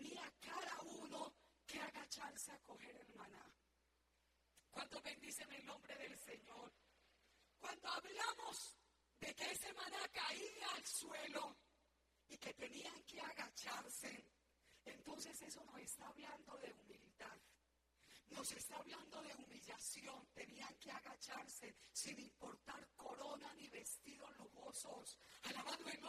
tenía cada uno que agacharse a coger el maná. ¿Cuántos bendicen el nombre del Señor? Cuando hablamos de que ese maná caía al suelo y que tenían que agacharse, entonces eso nos está hablando de humildad. Nos está hablando de humillación. Tenían que agacharse sin importar corona ni vestidos lujosos. Alabado el nombre